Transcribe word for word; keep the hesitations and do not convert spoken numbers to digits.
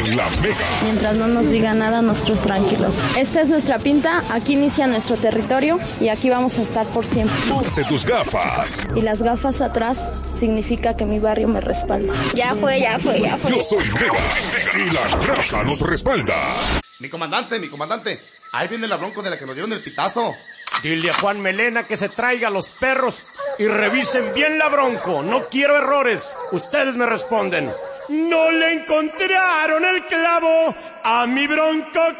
en la Mega. Mientras no nos diga nada, nosotros tranquilos. Esta es nuestra pinta, aquí inicia nuestro territorio y aquí vamos a estar por siempre. Ponte tus gafas. Y las gafas atrás significa que mi barrio me respalda. Ya fue, ya fue, ya fue. Yo soy Mega y la raza nos respalda. Mi comandante, mi comandante, ahí viene la bronco de la que nos dieron el pitazo. Dile a Juan Melena que se traiga a los perros y revisen bien la bronco. No quiero errores. Ustedes me responden. No le encontraron el clavo a mi bronco.